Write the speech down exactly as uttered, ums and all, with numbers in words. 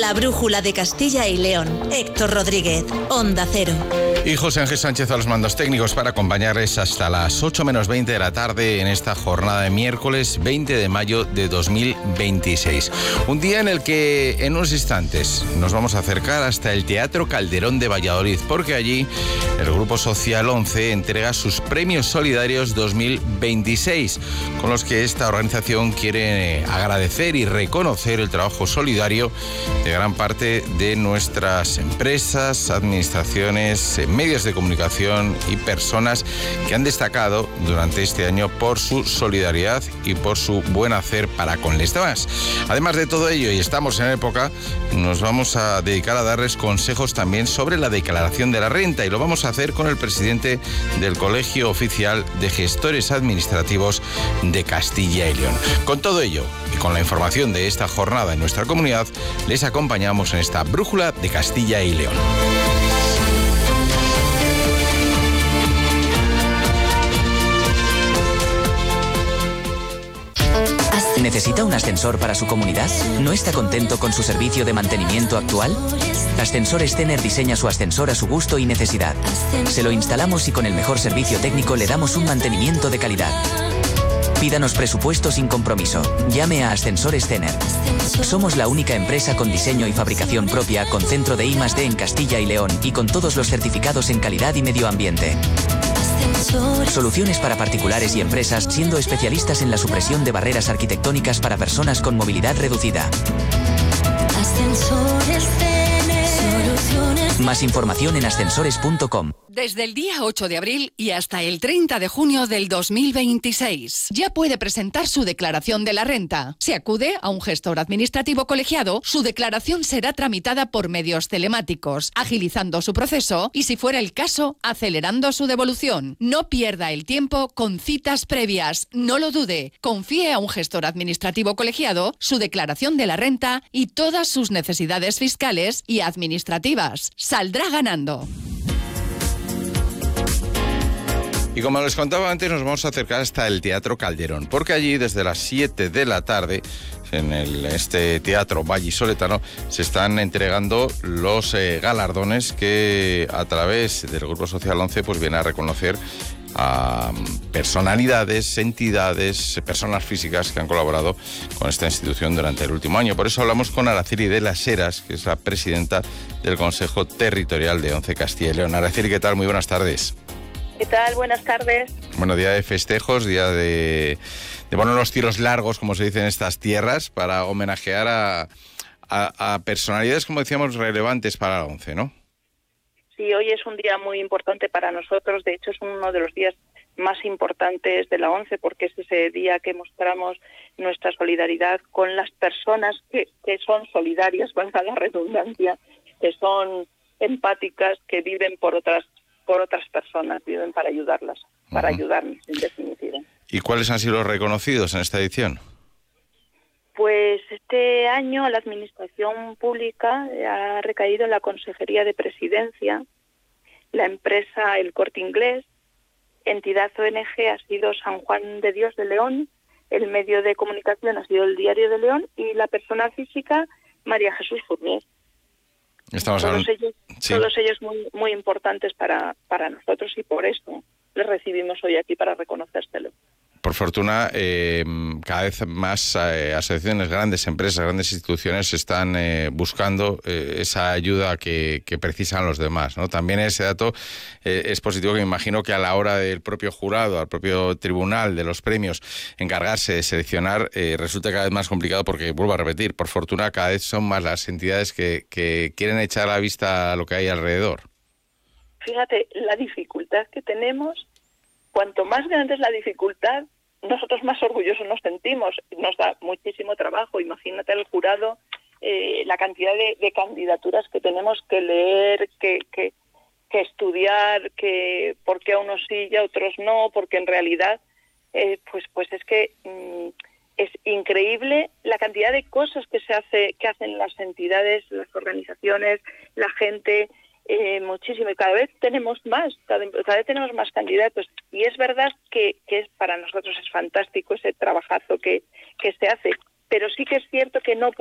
La brújula de Castilla y León. Héctor Rodríguez, Onda Cero. Y José Ángel Sánchez a los mandos técnicos para acompañarles hasta las ocho menos veinte de la tarde en esta jornada de miércoles veinte de mayo de dos mil veintiséis. Un día en el que en unos instantes nos vamos a acercar hasta el Teatro Calderón de Valladolid, porque allí el Grupo Social once entrega sus premios solidarios dos mil veintiséis, con los que esta organización quiere agradecer y reconocer el trabajo solidario de gran parte de nuestras empresas, administraciones, medios de comunicación y personas que han destacado durante este año por su solidaridad y por su buen hacer para con los demás. Además de todo ello, y estamos en época, nos vamos a dedicar a darles consejos también sobre la declaración de la renta, y lo vamos a hacer con el presidente del Colegio Oficial de Gestores Administrativos de Castilla y León. Con todo ello y con la información de esta jornada en nuestra comunidad, les acompañamos en esta brújula de Castilla y León. ¿Necesita un ascensor para su comunidad? ¿No está contento con su servicio de mantenimiento actual? Ascensores Tener diseña su ascensor a su gusto y necesidad. Se lo instalamos y con el mejor servicio técnico le damos un mantenimiento de calidad. Pídanos presupuesto sin compromiso. Llame a Ascensores Tener. Somos la única empresa con diseño y fabricación propia, con centro de I más D en Castilla y León y con todos los certificados en calidad y medio ambiente. Soluciones para particulares y empresas, siendo especialistas en la supresión de barreras arquitectónicas para personas con movilidad reducida. Ascensores Tener. Soluciones. Más información en ascensores punto com. Desde el día ocho de abril y hasta el treinta de junio del dos mil veintiséis, ya puede presentar su declaración de la renta. Si acude a un gestor administrativo colegiado, su declaración será tramitada por medios telemáticos, agilizando su proceso y, si fuera el caso, acelerando su devolución. No pierda el tiempo con citas previas. No lo dude. Confíe a un gestor administrativo colegiado su declaración de la renta y todas sus necesidades fiscales y administrativas. Saldrá ganando. Y como les contaba antes, nos vamos a acercar hasta el Teatro Calderón, porque allí desde las siete de la tarde, en el, este teatro vallisoletano, se están entregando los eh, galardones que a través del Grupo Social once pues viene a reconocer a personalidades, entidades, personas físicas que han colaborado con esta institución durante el último año. Por eso hablamos con Araceli de las Heras, que es la presidenta del Consejo Territorial de ONCE Castilla y León. Araceli, ¿qué tal? Muy buenas tardes. ¿Qué tal? Buenas tardes. Bueno, día de festejos, día de, de bueno, los tiros largos, como se dice en estas tierras, para homenajear a, a, a personalidades, como decíamos, relevantes para la ONCE, ¿no? Sí, hoy es un día muy importante para nosotros. De hecho, es uno de los días más importantes de la ONCE, porque es ese día que mostramos nuestra solidaridad con las personas que, que son solidarias, valga la redundancia, que son empáticas, que viven por otras por otras personas, viven para ayudarlas, para uh-huh. ayudarnos, en definitiva. ¿Y cuáles han sido los reconocidos en esta edición? Pues este año la Administración Pública ha recaído en la Consejería de Presidencia, la empresa El Corte Inglés, entidad O N G ha sido San Juan de Dios de León, el medio de comunicación ha sido el Diario de León y la persona física María Jesús Fournier. Estamos todos hablando... ellos, sí. todos ellos muy muy importantes para, para nosotros, y por eso les recibimos hoy aquí para reconocérselo. Por fortuna, eh, cada vez más eh, asociaciones, grandes empresas, grandes instituciones están eh, buscando eh, esa ayuda que, que precisan los demás, ¿no? También ese dato eh, es positivo, que me imagino que a la hora del propio jurado, al propio tribunal de los premios, encargarse de seleccionar, eh, resulta cada vez más complicado, porque, vuelvo a repetir, por fortuna cada vez son más las entidades que, que quieren echar la vista a lo que hay alrededor. Fíjate, la dificultad que tenemos, cuanto más grande es la dificultad, nosotros más orgullosos nos sentimos. Nos da muchísimo trabajo. Imagínate el jurado, eh, la cantidad de, de candidaturas que tenemos que leer, que, que, que estudiar, que por qué a unos sí y a otros no, porque en realidad, eh, pues, pues es que mmm, es increíble la cantidad de cosas que se hace, que hacen las entidades, las organizaciones, la gente. Eh, muchísimo, y cada vez tenemos más, cada, cada vez tenemos más candidatos, y es verdad que, que es, para nosotros es fantástico ese trabajazo que, que se hace, pero sí que es cierto que no